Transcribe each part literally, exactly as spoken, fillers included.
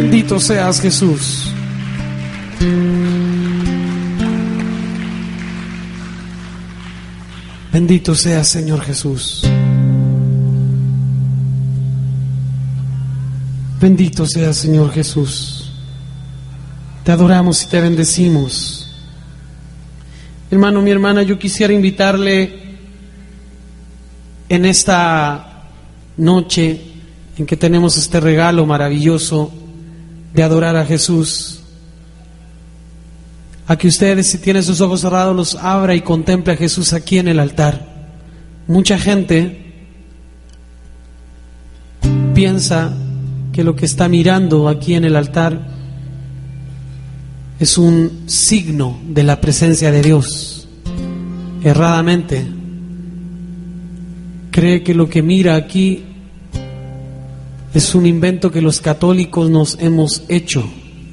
Bendito seas, Jesús. Bendito seas, Señor Jesús. Bendito seas, Señor Jesús. Te adoramos y te bendecimos. Hermano, mi hermana, yo quisiera invitarle en esta noche en que tenemos este regalo maravilloso de adorar a Jesús, a que ustedes, si tienen sus ojos cerrados, los abra y contemple a Jesús aquí en el altar. Mucha gente piensa que lo que está mirando aquí en el altar es un signo de la presencia de Dios. Erradamente cree que lo que mira aquí es un invento que los católicos nos hemos hecho.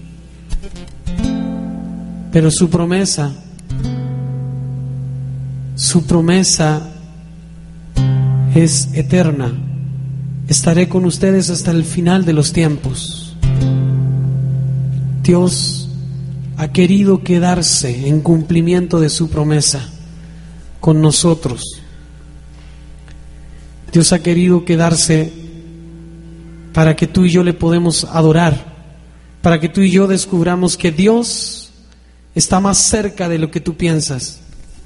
Pero su promesa, su promesa es eterna. Estaré con ustedes hasta el final de los tiempos. Dios ha querido quedarse en cumplimiento de su promesa con nosotros. Dios ha querido quedarse para que tú y yo le podemos adorar, para que tú y yo descubramos que Dios está más cerca de lo que tú piensas.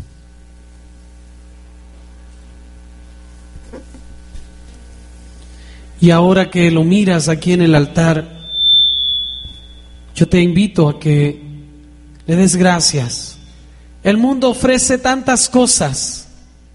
Y ahora que lo miras aquí en el altar, yo te invito a que le des gracias. El mundo ofrece tantas cosas.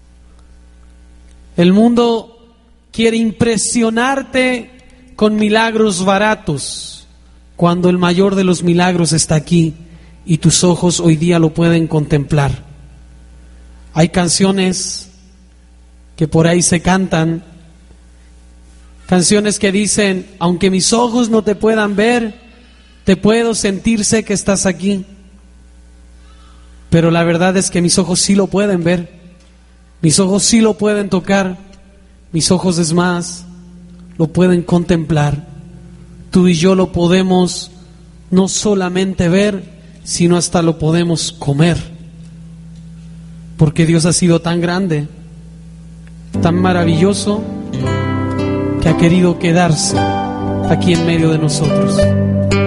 El mundo quiere impresionarte con milagros baratos, cuando el mayor de los milagros está aquí y tus ojos hoy día lo pueden contemplar. Hay canciones que por ahí se cantan, canciones que dicen: aunque mis ojos no te puedan ver, te puedo sentir, sé que estás aquí. Pero la verdad es que mis ojos sí lo pueden ver, mis ojos sí lo pueden tocar, mis ojos, es más, lo pueden contemplar. Tú y yo lo podemos no solamente ver, sino hasta lo podemos comer, porque Dios ha sido tan grande, tan maravilloso, que ha querido quedarse aquí en medio de nosotros.